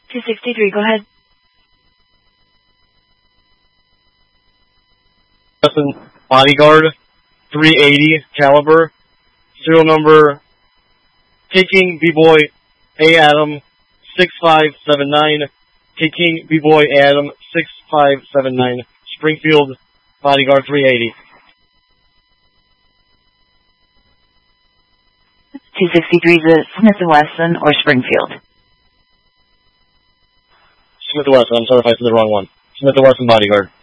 263, go ahead. Bodyguard, 380 caliber, serial number K-King B-Boy A. Adam 6579, K-King B-Boy A. Adam 6579, Springfield, Bodyguard 380. 263, is it Smith & Wesson or Springfield? Smith & Wesson, I'm sorry if I said the wrong one. Smith & Wesson Bodyguard.